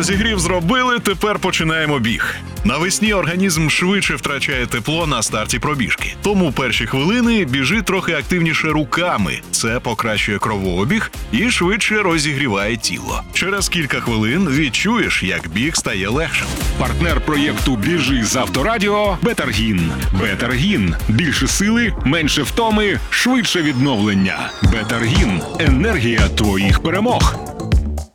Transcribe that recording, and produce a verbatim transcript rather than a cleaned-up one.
Розігрів зробили, тепер починаємо біг. Навесні організм швидше втрачає тепло на старті пробіжки. Тому перші хвилини біжи трохи активніше руками. Це покращує кровообіг і швидше розігріває тіло. Через кілька хвилин відчуєш, як біг стає легшим. Партнер проєкту «Біжи з Авторадіо» – Бетаргін. Бетаргін. Більше сили, менше втоми, швидше відновлення. Бетаргін. Енергія твоїх перемог.